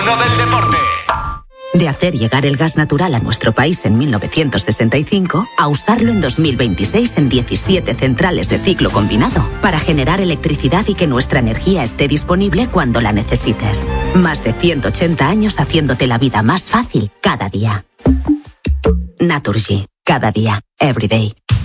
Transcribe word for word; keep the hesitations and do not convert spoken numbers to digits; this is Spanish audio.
mundo del deporte. De hacer llegar el gas natural a nuestro país en mil novecientos sesenta y cinco a usarlo en dos mil veintiséis en diecisiete centrales de ciclo combinado para generar electricidad y que nuestra energía esté disponible cuando la necesites. Más de ciento ochenta años haciéndote la vida más fácil cada día. Naturgy. Cada día. Every day.